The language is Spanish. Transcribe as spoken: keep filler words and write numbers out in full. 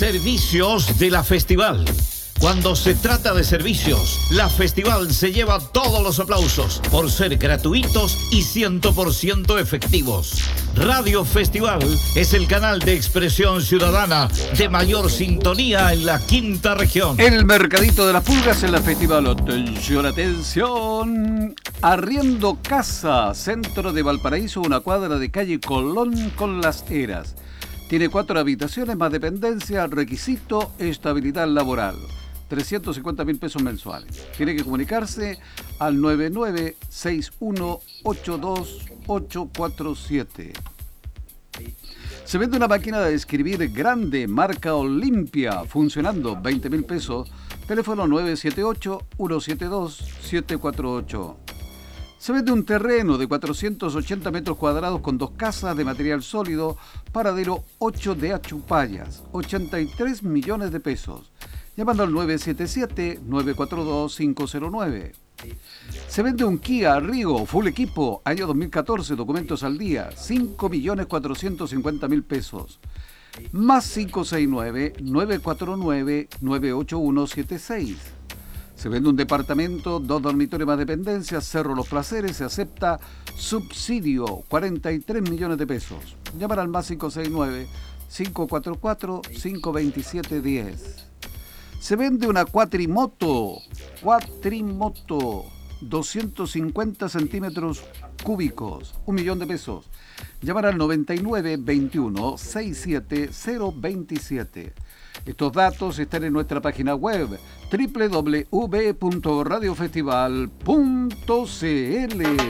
Servicios de la Festival. Cuando se trata de servicios, la Festival se lleva todos los aplausos por ser gratuitos y cien por ciento efectivos. Radio Festival es el canal de expresión ciudadana de mayor sintonía en la quinta región. El mercadito de las pulgas en la Festival. Atención, atención. Arriendo Casa, centro de Valparaíso, una cuadra de calle Colón con Las Heras. Tiene cuatro habitaciones más dependencia, requisito, estabilidad laboral. trescientos cincuenta mil pesos mensuales. Tiene que comunicarse al nueve nueve seis uno ocho dos ocho cuatro siete. Se vende una máquina de escribir grande, marca Olimpia, funcionando, veinte mil pesos. Teléfono nueve siete ocho uno siete dos siete cuatro ocho. Se vende un terreno de cuatrocientos ochenta metros cuadrados con dos casas de material sólido, paradero ocho de Achupayas, ochenta y tres millones de pesos. Llamando al nueve siete siete nueve cuatro dos cinco cero nueve. Se vende un Kia Rigo, full equipo, año dos mil catorce, documentos al día, cinco millones cuatrocientos cincuenta mil pesos. Más cinco seis nueve nueve cuatro nueve nueve ocho uno siete seis. Se vende un departamento, dos dormitorios más dependencias, Cerro Los Placeres, se acepta subsidio, cuarenta y tres millones de pesos. Llamar al más cinco seis nueve cinco cuatro cuatro cinco dos siete uno cero. Se vende una cuatrimoto, cuatrimoto, doscientos cincuenta centímetros cúbicos, un millón de pesos. Llamar al noventa y nueve veintiuno sesenta y siete cero veintisiete. Estos datos están en nuestra página web doble u doble u doble u punto radio festival punto c l.